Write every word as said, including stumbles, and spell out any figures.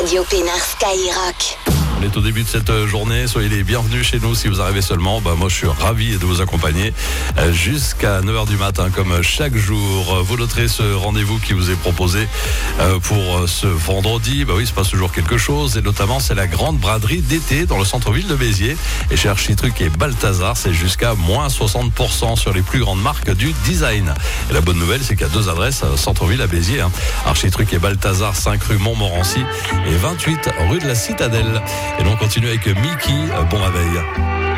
Radio Pénard Skyrock. On est au début de cette journée, soyez les bienvenus chez nous si vous arrivez seulement. Bah, moi je suis ravi de vous accompagner jusqu'à neuf heures du matin comme chaque jour. Vous noterez ce rendez-vous qui vous est proposé pour ce vendredi. Bah oui, il se passe toujours quelque chose et notamment c'est la grande braderie d'été dans le centre-ville de Béziers. Et chez Architruc et Balthazar, c'est jusqu'à moins soixante pour cent sur les plus grandes marques du design. Et la bonne nouvelle, c'est qu'il y a deux adresses centre-ville à Béziers. Hein. Architruc et Balthazar, cinq rue Montmorency et vingt-huit rue de la Citadelle. Et donc on continue avec Mickey, bon réveil.